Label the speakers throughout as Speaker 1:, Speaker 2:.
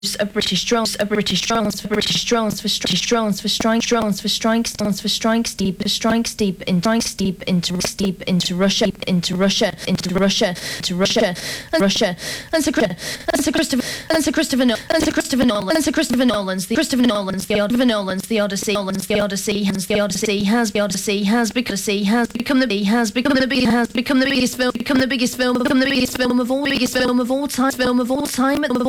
Speaker 1: A British drones, a British drones for British drones for drones for strikes, drones for strikes, drones for strikes deep into Russia, and Sir Christopher Nolan's the Odyssey has become the biggest film of all time at the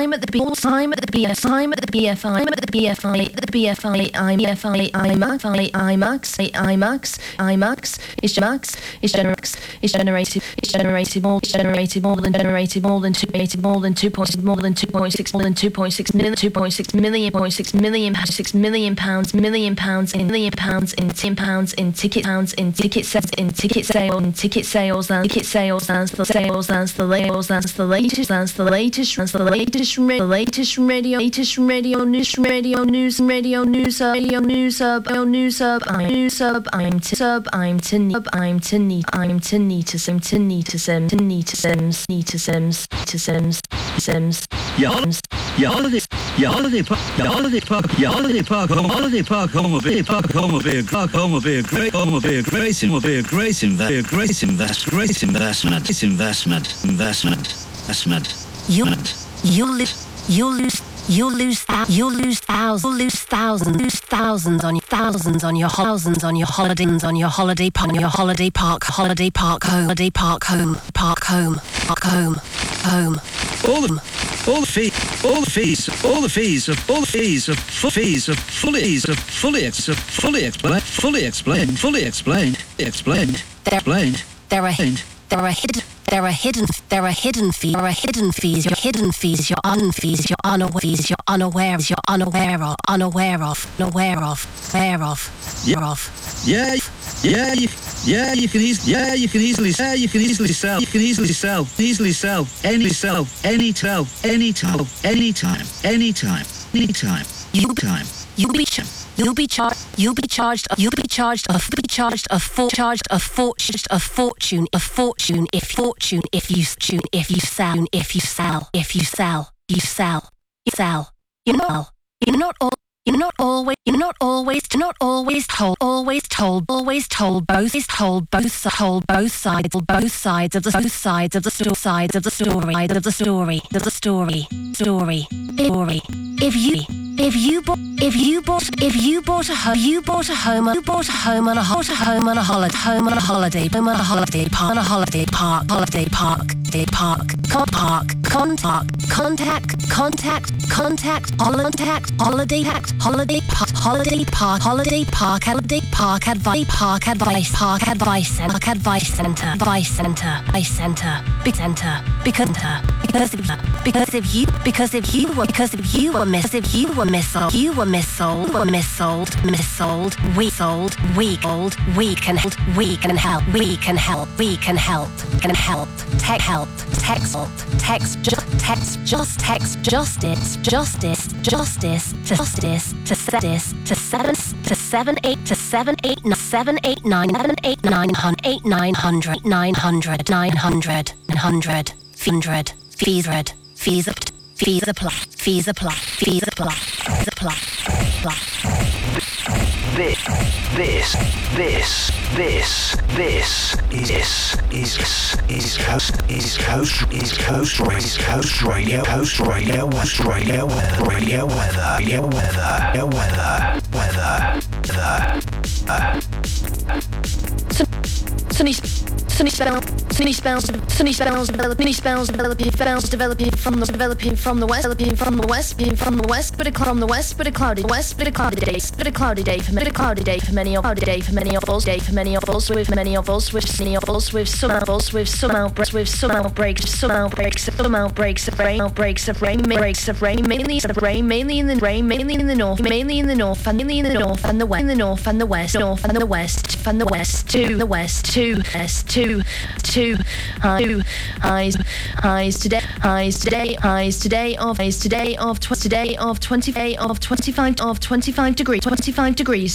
Speaker 1: IMAX is generated more than 2.6 million pounds in ticket sales as the latest radio news. I'm Tanita Sims.
Speaker 2: Your holiday park home will be a great investment.
Speaker 3: You'll lose thousands on your holiday park home.
Speaker 2: All the fees are fully explained.
Speaker 3: There are hidden fees. Your hidden fees. You're unaware of.
Speaker 2: Yeah, you can easily sell anytime.
Speaker 3: You'll be charged a fortune if you sell. You're not always told both sides of the story. If you bought a home on a holiday park, contact holiday park advice center because if you were missold, we can help. Text justice to 78900 fees apply.
Speaker 4: Coast Radio
Speaker 1: developing from the west, but a cloudy day for many of us, with some outbreaks of rain, mainly in the north and the west, highs today of 25 degrees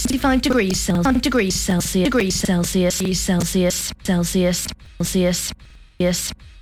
Speaker 1: Celsius.